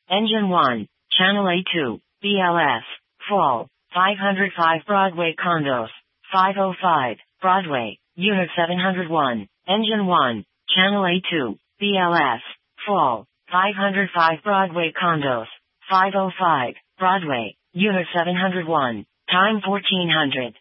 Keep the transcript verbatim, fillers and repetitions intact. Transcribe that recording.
Engine one, Channel A two, B L S, Fall, five oh five Broadway Condos, five oh five, Broadway, Unit seven oh one, Engine one, Channel A two, B L S, Fall, five oh five Broadway Condos, five oh five, Broadway, Unit seven oh one, time fourteen hundred.